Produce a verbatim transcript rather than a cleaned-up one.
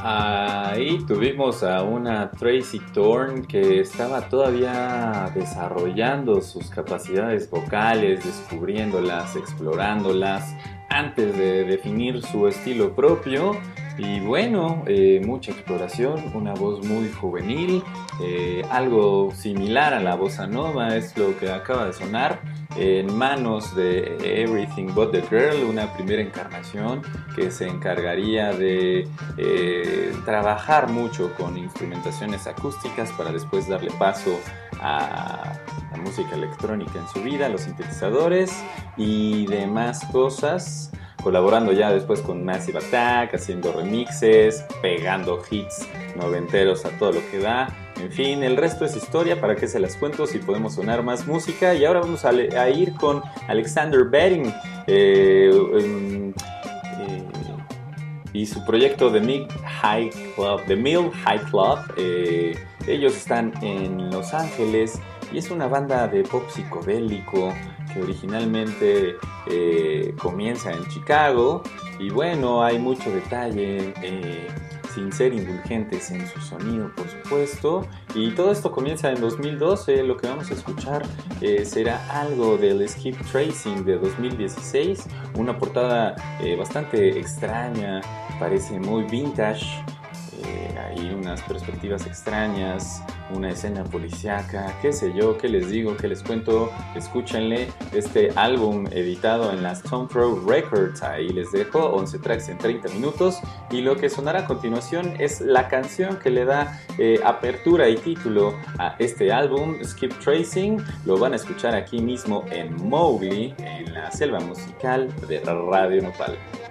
Ahí tuvimos a una Tracy Thorn que estaba todavía desarrollando sus capacidades vocales, descubriéndolas, explorándolas, antes de definir su estilo propio. Y bueno, eh, mucha exploración, una voz muy juvenil, eh, algo similar a la bossa nova es lo que acaba de sonar en manos de Everything But The Girl, una primera encarnación que se encargaría de eh, trabajar mucho con instrumentaciones acústicas para después darle paso a la música electrónica en su vida, los sintetizadores y demás cosas, colaborando ya después con Massive Attack, haciendo remixes, pegando hits noventeros a todo lo que da. En fin, el resto es historia, para qué se las cuento si podemos sonar más música. Y ahora vamos a, a ir con Alexander Betting eh, eh, eh, y su proyecto The Mill High Club. The Mill High Club. Eh, ellos están en Los Ángeles y es una banda de pop psicodélico que originalmente eh, comienza en Chicago. Y bueno, hay mucho detalle, eh, sin ser indulgentes en su sonido, por supuesto. Y todo esto comienza en dos mil doce. Lo que vamos a escuchar eh, será algo del Skip Tracing de dos mil dieciséis. Una portada eh, bastante extraña, parece muy vintage. Eh, hay unas perspectivas extrañas, una escena policíaca, qué sé yo, qué les digo, qué les cuento. Escúchenle este álbum editado en la Stone Throw Records. Ahí les dejo once tracks en treinta minutos. Y lo que sonará a continuación es la canción que le da eh, apertura y título a este álbum, Skip Tracing. Lo van a escuchar aquí mismo en Mowgli, en la selva musical de Radio Nopal.